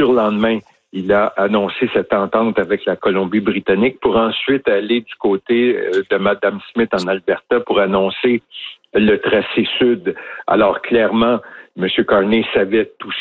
surlendemain, il a annoncé cette entente avec la Colombie-Britannique pour ensuite aller du côté de Mme Smith en Alberta pour annoncer le tracé sud. Alors clairement, M. Carney savait tout